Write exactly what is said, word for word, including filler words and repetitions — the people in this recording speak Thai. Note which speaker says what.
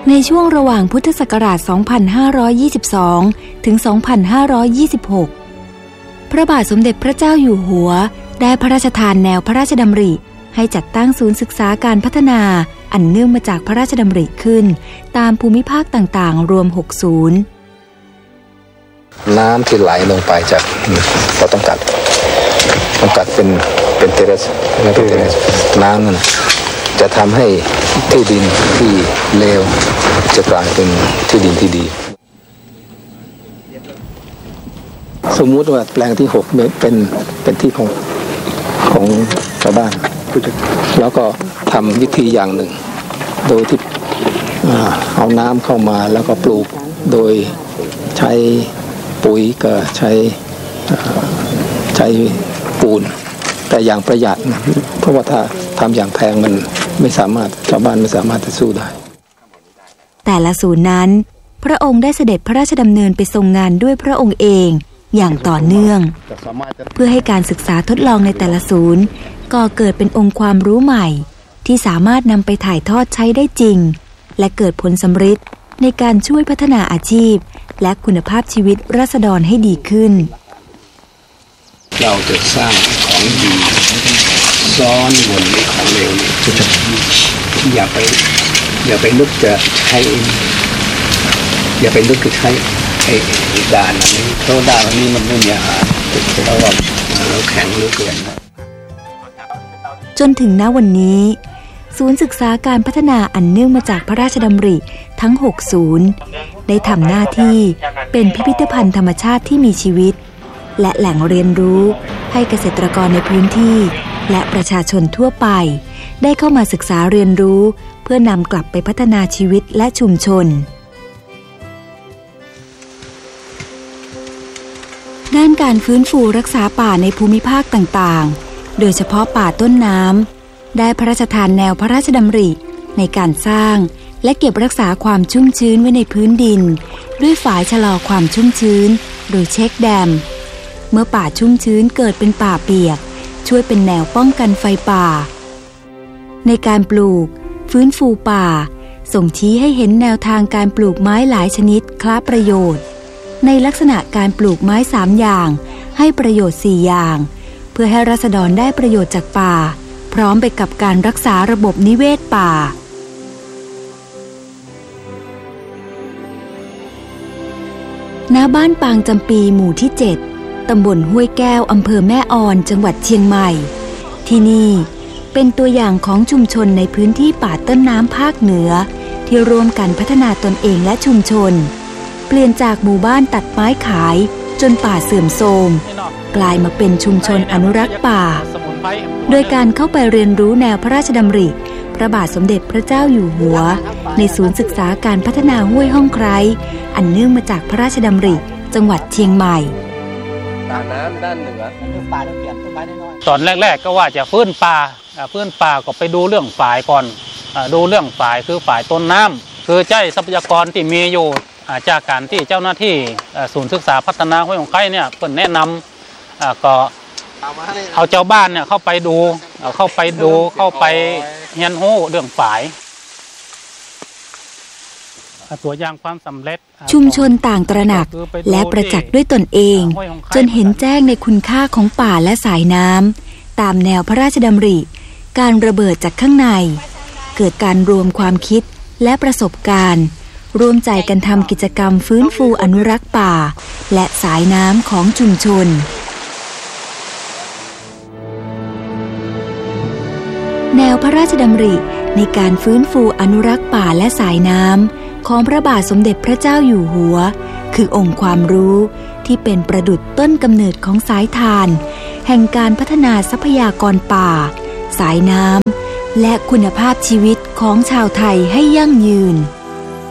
Speaker 1: ในช่วงระหว่างพุทธศักราช สองพันห้าร้อยยี่สิบสอง ถึง สองพันห้าร้อยยี่สิบหก พระบาทสมเด็จพระเจ้าอยู่หัวได้พระราชทานแนวพระราชดำริให้จัดตั้งศูนย์ศึกษาการพัฒนาอันเนื่องมาจากพระราชดำริขึ้นตามภูมิภาคต่างๆรวมหกศูนย์
Speaker 2: น้ำที่ไหลลงไปจากเราต้องกัดต้องกัดเป็นเป็นเทเรสน้ำนั่นจะทำให้ที่ดินที่เลวจะกลายเป็นที่ดินที่ดีสมมุติว่าแปลงที่หกเป็นเป็นที่ของของชาวบ้านแล้วก็ทำวิธีอย่างหนึ่งโดยที่เอาน้ำเข้ามาแล้วก็ปลูกโดยใช้ปุ๋ยก็ใช้ใช้ปูนแต่อย่างประหยัดเพราะว่าถ้าทำอย่างแพงมันไม่สามารถชาวบ้านไม่สามารถจะสู้ได้
Speaker 1: แต่ละศูนย์นั้นพระองค์ได้เสด็จพระราชดำเนินไปทรงงานด้วยพระองค์เองอย่างต่อเนื่องเพื่อให้การศึกษาทดลองในแต่ละศูนย์ก่อเกิดเป็นองค์ความรู้ใหม่ที่สามารถนำไปถ่ายทอดใช้ได้จริงและเกิดผลสำฤทธิ์ในการช่วยพัฒนาอาชีพและคุณภาพชีวิตราษฎรให้ดีขึ้น
Speaker 2: เราจะสร้างของดีซ้อนบนของเลวเนี่ยอย่าไปอย่าไปนึกจะใช้อย่าไปนึกจะใช้ไอ้ด่านนี้เพราะด่านนี้มันไม่มีอาหารเราว่าเราแข็งเหลือเกิน
Speaker 1: จนถึงณวันนี้ศูนย์ศึกษาการพัฒนาอันเนื่องมาจากพระราชดำริทั้งหกศูนย์ได้ทำหน้าที่เป็นพิพิธภัณฑ์ธรรมชาติที่มีชีวิตและแหล่งเรียนรู้ให้เกษตรกรในพื้นที่และประชาชนทั่วไปได้เข้ามาศึกษาเรียนรู้เพื่อนำกลับไปพัฒนาชีวิตและชุมชนด้านการฟื้นฟูรักษาป่าในภูมิภาคต่างๆโดยเฉพาะป่าต้นน้ำได้พระราชทานแนวพระราชดำริในการสร้างและเก็บรักษาความชุ่มชื้นไว้ในพื้นดินด้วยฝายชะลอความชุ่มชื้นโดยเช็คแดมเมื่อป่าชุ่มชื้นเกิดเป็นป่าเปียกช่วยเป็นแนวป้องกันไฟป่าในการปลูกฟื้นฟูป่าส่งชี้ให้เห็นแนวทางการปลูกไม้หลายชนิดคล้าประโยชน์ในลักษณะการปลูกไม้สามอย่างให้ประโยชน์สี่อย่างเพื่อให้ราษฎรได้ประโยชน์จากป่าพร้อมไปกับการรักษาระบบนิเวศป่าณบ้านปางจำปีหมู่ที่เจ็ดตำบลห้วยแก้วอำเภอแม่ออนจังหวัดเชียงใหม่ที่นี่เป็นตัวอย่างของชุมชนในพื้นที่ป่าต้นน้ำภาคเหนือที่ร่วมกันพัฒนาตนเองและชุมชนเปลี่ยนจากหมู่บ้านตัดไม้ขายจนป่าเสื่อมโทรมกลายมาเป็นชุมชนอนุรักษ์ป่าโดยการเข้าไปเรียนรู้แนวพระราชดำริพระบาทสมเด็จพระเจ้าอยู่หัวในศูนย์ศึกษาการพัฒนาห้วยห้องไคร้อันเนื่องมาจากพระราชดำริจังหวัดเชียงใหม่
Speaker 3: น้ำด้านเหนือป่าเปลี่ยนต้นไม้น้อย
Speaker 4: ตอนแรกๆก็ว่าจะฟื้นป่าฟื้นป่าก็ไปดูเรื่องฝ่ายก่อนดูเรื่องฝ่ายคือฝ่ายต้นน้ำคือใช้ทรัพยากรที่มีอยู่จากการที่เจ้าหน้าที่ศูนย์ศึกษาพัฒนาห้วยของไคร้เนี่ยเพิ่นแนะนำก็เอาเจ้าบ้านเนี่ยเข้าไปดูเข้าไปดูเข้าไปเรียนรู้เรื่องฝ่ายตัวอย่างความสำเร็จ
Speaker 1: ชุมชนต่างตระหนักและประจักษ์ด้วยตนเองจนเห็นแจ้งในคุณค่าของป่าและสายน้ำตามแนวพระราชดำริการระเบิดจากข้างในเกิดการรวมความคิดและประสบการณ์ร่วมใจกันทำกิจกรรมฟื้นฟูอนุรักษ์ป่าและสายน้ำของชุมชนแนวพระราชดำริในการฟื้นฟูอนุรักษ์ป่าและสายน้ำของพระบาทสมเด็จพระเจ้าอยู่หัวคือองค์ความรู้ที่เป็นประดุจต้นกำเนิดของสายทานแห่งการพัฒนาทรัพยากรป่าสายน้ำและคุณภาพชีวิตของชาวไทยให้ยั่งยืน